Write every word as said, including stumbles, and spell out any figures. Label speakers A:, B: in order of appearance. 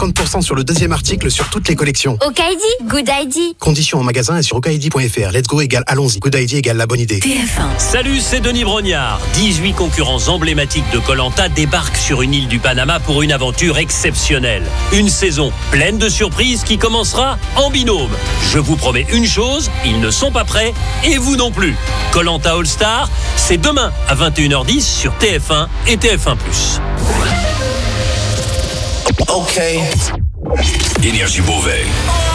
A: cinquante pour cent sur le deuxième article sur toutes les collections.
B: Okaidi, good idea.
A: Conditions en magasin et sur okaidi point f r. Let's go égale allons-y. Good idea égale la bonne idée.
C: T F un.
D: Salut, c'est Denis Brognard. dix-huit concurrents emblématiques de Koh Lanta débarquent sur une île du Panama pour une aventure exceptionnelle. Une saison pleine de surprises qui commencera en binôme. Je vous promets une chose, ils ne sont pas prêts et vous non plus. Koh Lanta All Star, c'est demain à vingt et une heures dix sur T F un et T F un plus.
E: Ok. Énergie Beauvais.